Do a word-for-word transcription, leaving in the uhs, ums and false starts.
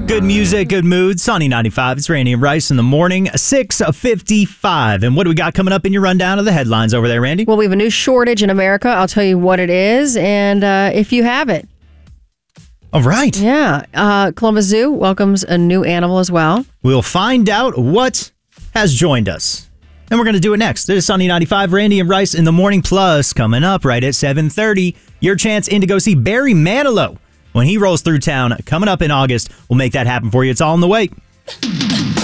Good music, good mood. Sunny ninety-five. It's Randy and Rice in the morning. six fifty-five. And what do we got coming up in your rundown of the headlines over there, Randy? Well, we have a new shortage in America. I'll tell you what it is and uh, if you have it. All right. Yeah. Uh, Columbus Zoo welcomes a new animal as well. We'll find out what has joined us. And we're going to do it next. This is Sunny ninety-five, Randy and Rice in the morning. Plus, coming up right at seven thirty, your chance in to go see Barry Manilow when he rolls through town coming up in August. We'll make that happen for you. It's all in the way.